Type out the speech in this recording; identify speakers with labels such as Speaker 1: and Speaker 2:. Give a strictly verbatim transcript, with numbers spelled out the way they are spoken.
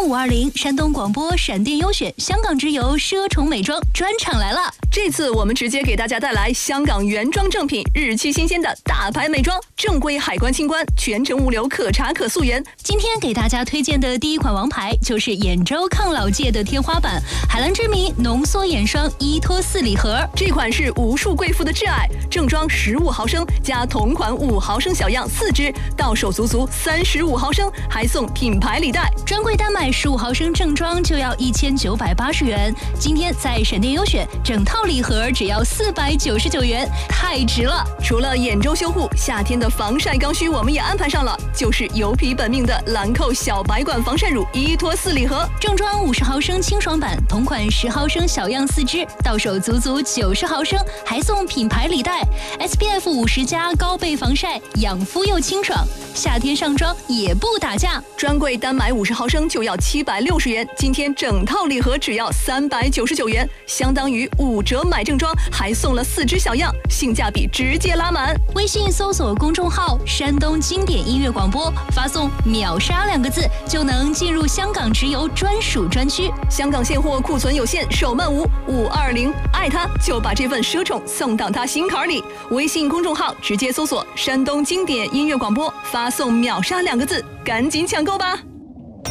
Speaker 1: 五二零山东广播闪电优选香港直邮奢宠美妆专场来了。
Speaker 2: 这次我们直接给大家带来香港原装正品，日期新鲜的大牌美妆，正规海关清关，全程物流可查可溯源。
Speaker 1: 今天给大家推荐的第一款王牌就是眼周抗老界的天花板海蓝之谜浓缩眼霜依托四礼盒，
Speaker 2: 这款是无数贵妇的挚爱，正装十五毫升加同款五毫升小样四支，到手足足三十五毫升，还送品牌礼袋。
Speaker 1: 专柜单买十五毫升正装就要一千九百八十元，今天在闪电优选整套礼盒只要四百九十九元，太值了！
Speaker 2: 除了眼周修护，夏天的防晒刚需我们也安排上了，就是油皮本命的兰蔻小白管防晒乳依托四礼盒，
Speaker 1: 正装五十毫升清爽版，同款十毫升小样四支，到手足足九十毫升，还送品牌礼袋 ，S P F 五十加高倍防晒，养肤又清爽，夏天上妆也不打架。
Speaker 2: 专柜单买五十毫升就要七百六十元，今天整套礼盒只要三百九十九元，相当于五折买正装，还送了四支小样，性价比直接拉满。
Speaker 1: 微信搜索公众号山东经典音乐广播，发送秒杀两个字就能进入香港直邮专属专区。
Speaker 2: 香港现货库存有限，手慢无，五二零爱他就把这份奢宠送到他心坎里。微信公众号直接搜索山东经典音乐广播，发送秒杀两个字，赶紧抢购吧。